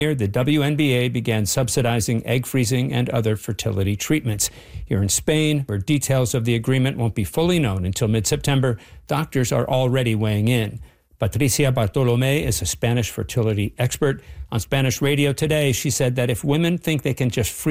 the WNBA began subsidizing egg freezing and other fertility treatments. Here in Spain, where details of the agreement won't be fully known until mid-September, doctors are already weighing in. Patricia Bartolomé is a Spanish fertility expert. On Spanish radio today, she said that if women think they can just